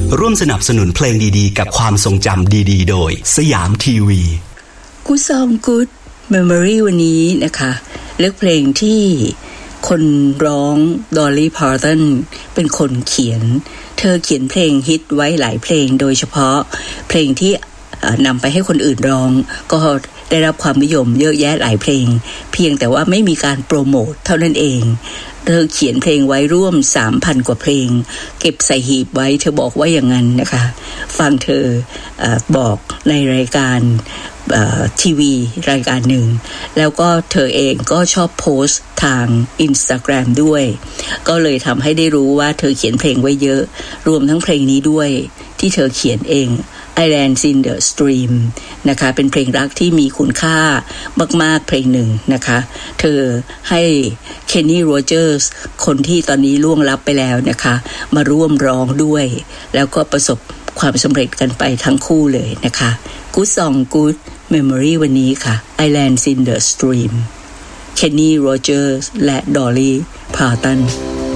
ร่วมสนับสนุนเพลงดีๆกับความทรงจำดีๆโดยสยามทีวี Good Song Good Memory วันนี้นะคะเลือกเพลงที่คนร้องดอลลี่พาร์ตันเป็นคนเขียนเธอเขียนเพลงฮิตไว้หลายเพลงโดยเฉพาะเพลงที่นำไปให้คนอื่นร้องก็ได้รับความนิยมเยอะแยะหลายเพลงเพียงแต่ว่าไม่มีการโปรโมทเท่านั้นเองเธอเขียนเพลงไว้ร่วม 3,000 กว่าเพลงเก็บใส่หีบไว้เธอบอกว่าอย่างนั้นนะคะฟังเธอบอกในรายการทีวีรายการหนึ่งแล้วก็เธอเองก็ชอบโพสต์ทาง Instagram ด้วยก็เลยทำให้ได้รู้ว่าเธอเขียนเพลงไว้เยอะรวมทั้งเพลงนี้ด้วยที่เธอเขียนเอง Islands in the Stream นะคะเป็นเพลงรักที่มีคุณค่ามากๆเพลงหนึ่งนะคะเธอให้เคนนี่โรเจอร์สคนที่ตอนนี้ล่วงลับไปแล้วนะคะมาร่วมร้องด้วยแล้วก็ประสบความสำเร็จกันไปทั้งคู่เลยนะคะ Good Song Good Memory วันนี้ค่ะ Islands in the Stream เคนนี่โรเจอร์สและดอลลี่พาร์ตัน